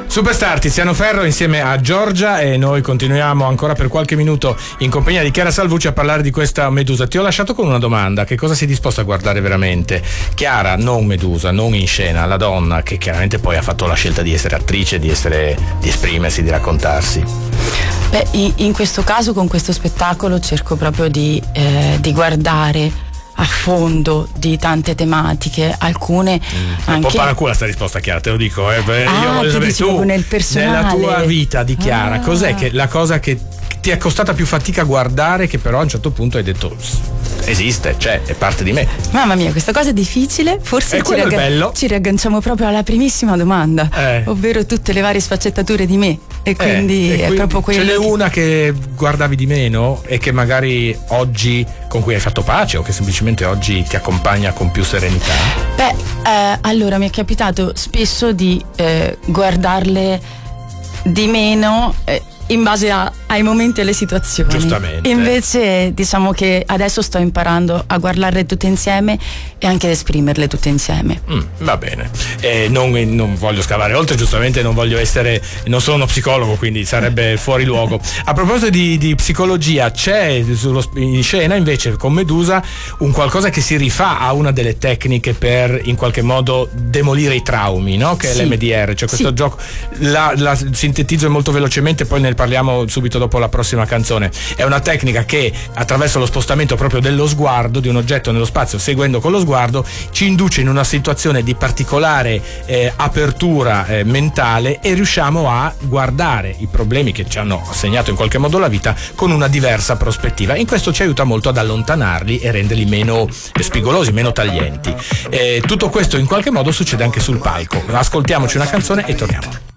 Superstar Tiziano Ferro insieme a Giorgia, e noi continuiamo ancora per qualche minuto in compagnia di Chiara Salvucci a parlare di questa Medusa. Ti ho lasciato con una domanda: che cosa sei disposta a guardare veramente? Chiara, non Medusa, non in scena, la donna che chiaramente poi ha fatto la scelta di essere attrice, di esprimersi, di raccontarsi. Beh, in questo caso, con questo spettacolo, cerco proprio di guardare a fondo di tante tematiche, alcune anche un po' paraculo sta risposta, Chiara, te lo dico, io voglio sapere, tu nel personale, nella tua vita di Chiara, cos'è che la cosa che ti è costata più fatica a guardare, che però a un certo punto hai detto esiste, cioè è parte di me? Mamma mia, questa cosa è difficile. Forse ci riagganciamo proprio alla primissima domanda, ovvero tutte le varie sfaccettature di me, e quindi è proprio quello. Ce n'è una che guardavi di meno e che magari oggi, con cui hai fatto pace, o che semplicemente oggi ti accompagna con più serenità? Beh, allora mi è capitato spesso di guardarle di meno in base ai momenti e alle situazioni. Giustamente. Invece diciamo che adesso sto imparando a guardarle tutte insieme e anche ad esprimerle tutte insieme. Va bene. Non voglio scavare oltre, giustamente non sono uno psicologo, quindi sarebbe fuori luogo. A proposito di psicologia, c'è in scena invece con Medusa un qualcosa che si rifà a una delle tecniche per in qualche modo demolire i traumi, no? Che è l'MDR, cioè questo gioco, la sintetizzo molto velocemente, poi ne parliamo subito dopo la prossima canzone. È una tecnica che attraverso lo spostamento proprio dello sguardo di un oggetto nello spazio, seguendo con lo sguardo, ci induce in una situazione di particolare apertura mentale, e riusciamo a guardare i problemi che ci hanno assegnato in qualche modo la vita con una diversa prospettiva. In questo ci aiuta molto ad allontanarli e renderli meno spigolosi, meno taglienti. Tutto questo in qualche modo succede anche sul palco. Ascoltiamoci una canzone e torniamo.